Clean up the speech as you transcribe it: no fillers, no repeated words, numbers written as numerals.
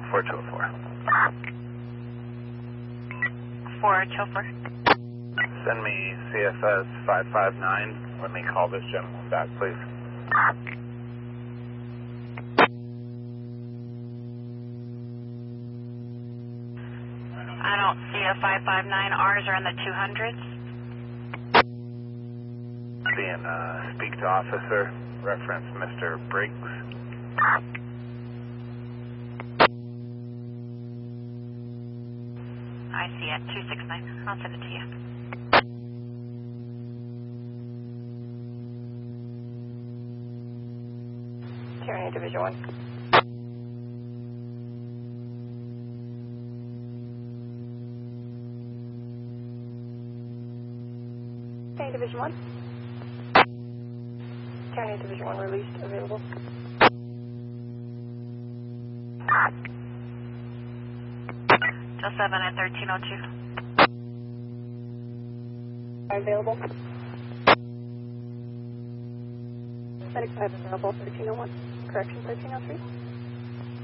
4204. 4204. Send me CFS 559. Let me call this gentleman back, please. I don't see a 559. Ours are in the 200s. Being speak to officer, reference Mr. Briggs. I see it. 269. I'll send it to you. Tyranny Division 1. Tyranny Division 1. Tyranny Division 1 released, available. Till 7 at 1302. Available. Medic 5 available, 1301. Correction, 1303.